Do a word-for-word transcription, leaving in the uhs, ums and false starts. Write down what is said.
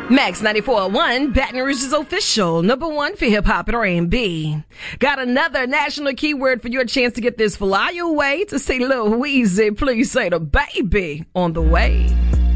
Max ninety-four point one, Baton Rouge's official, number one for hip-hop and R and B. Got another national keyword for your chance to get this fly away to say Lil Weezy, please say the baby on the way.